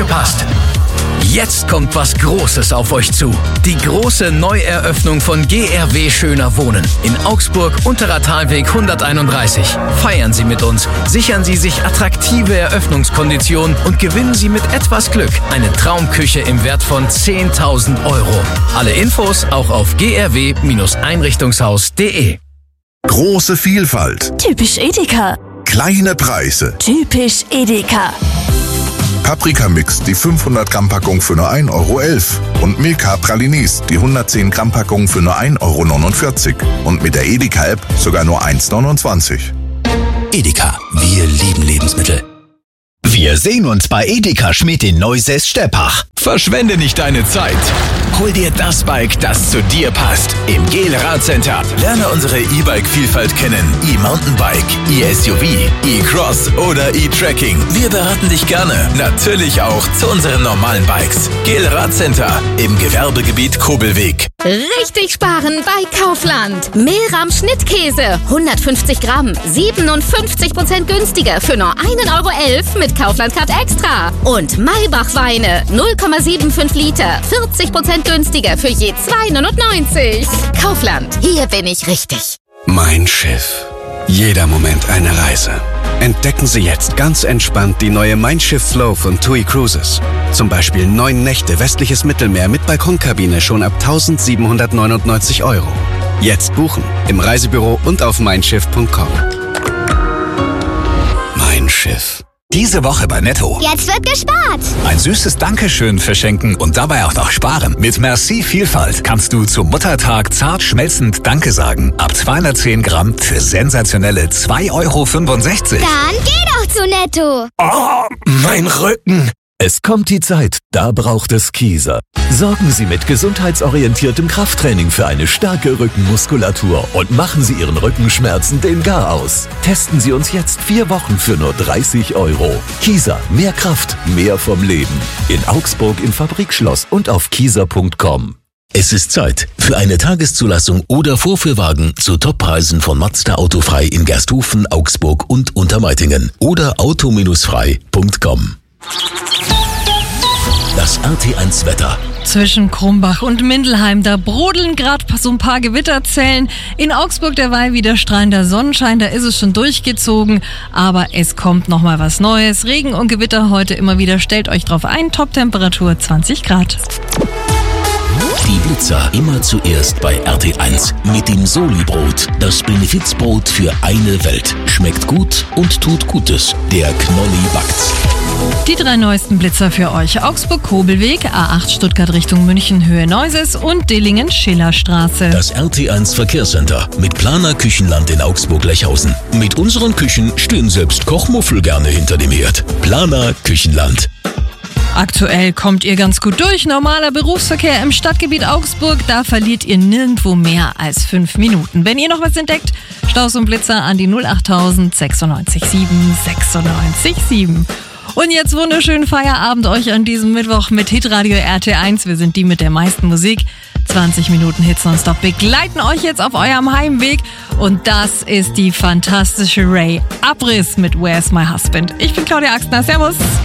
passt. Jetzt kommt was Großes auf euch zu. Die große Neueröffnung von GRW Schöner Wohnen in Augsburg, Unterer Talweg 131. Feiern Sie mit uns, sichern Sie sich attraktive Eröffnungskonditionen und gewinnen Sie mit etwas Glück eine Traumküche im Wert von 10.000 €. Alle Infos auch auf grw-einrichtungshaus.de. Große Vielfalt. Typisch Edeka. Kleine Preise. Typisch Edeka. Paprikamix, die 500 Gramm Packung für nur 1,11 € und Milka Pralinis, die 110 Gramm Packung für nur 1,49 € und mit der Edeka-App sogar nur 1,29 €. Edeka, wir lieben Lebensmittel. Wir sehen uns bei Edeka Schmidt in Neusäß-Steppach. Verschwende nicht deine Zeit. Hol dir das Bike, das zu dir passt. Im GEL Radcenter. Lerne unsere E-Bike-Vielfalt kennen. E-Mountainbike, E-SUV, E-Cross oder E-Trekking. Wir beraten dich gerne. Natürlich auch zu unseren normalen Bikes. GEL Radcenter im Gewerbegebiet Kobelweg. Richtig sparen bei Kaufland. Mehlrahm Schnittkäse, 150 Gramm, 57% günstiger für nur 1,11 € mit Kaufland Card Extra. Und Maybach Weine, 0,75 Liter, 40% günstiger für je 2,99 €. Kaufland, hier bin ich richtig. Mein Schiff. Jeder Moment eine Reise. Entdecken Sie jetzt ganz entspannt die neue Mein Schiff Flow von TUI Cruises. Zum Beispiel 9 Nächte westliches Mittelmeer mit Balkonkabine schon ab 1.799 €. Jetzt buchen im Reisebüro und auf meinschiff.com. Mein Schiff. Diese Woche bei Netto. Jetzt wird gespart. Ein süßes Dankeschön verschenken und dabei auch noch sparen. Mit Merci Vielfalt kannst du zum Muttertag zart schmelzend Danke sagen. Ab 210 Gramm für sensationelle 2,65 €. Dann geh doch zu Netto. Oh, mein Rücken. Es kommt die Zeit, da braucht es Kieser. Sorgen Sie mit gesundheitsorientiertem Krafttraining für eine starke Rückenmuskulatur und machen Sie Ihren Rückenschmerzen den Gar aus. Testen Sie uns jetzt 4 Wochen für nur 30 €. Kieser, mehr Kraft, mehr vom Leben. In Augsburg im Fabrikschloss und auf kieser.com. Es ist Zeit für eine Tageszulassung oder Vorführwagen zu Toppreisen von Mazda Autofrei in Gersthofen, Augsburg und Untermeitingen oder auto-frei.com. Das RT1-Wetter. Zwischen Krumbach und Mindelheim, da brodeln gerade so ein paar Gewitterzellen. In Augsburg derweil wieder strahlender Sonnenschein, da ist es schon durchgezogen. Aber es kommt nochmal was Neues. Regen und Gewitter heute immer wieder. Stellt euch drauf ein. Toptemperatur 20 Grad. Die Blitzer immer zuerst bei RT1 mit dem Soli-Brot. Das Benefizbrot für eine Welt. Schmeckt gut und tut Gutes. Der Knolli backt's. Die 3 neuesten Blitzer für euch. Augsburg-Kobelweg, A8 Stuttgart Richtung München, Höhe Neuses und Dillingen-Schillerstraße. Das RT1 Verkehrscenter mit Planer Küchenland in Augsburg-Lechhausen. Mit unseren Küchen stehen selbst Kochmuffel gerne hinter dem Herd. Planer Küchenland. Aktuell kommt ihr ganz gut durch. Normaler Berufsverkehr im Stadtgebiet Augsburg, da verliert ihr nirgendwo mehr als 5 Minuten. Wenn ihr noch was entdeckt, Staus und Blitzer an die 08000 96 7 96 7. Und jetzt wunderschönen Feierabend euch an diesem Mittwoch mit Hitradio RT1. Wir sind die mit der meisten Musik. 20 Minuten Hits nonstop begleiten euch jetzt auf eurem Heimweg. Und das ist die fantastische Ray Abriss mit Where's My Husband. Ich bin Claudia Axtner. Servus.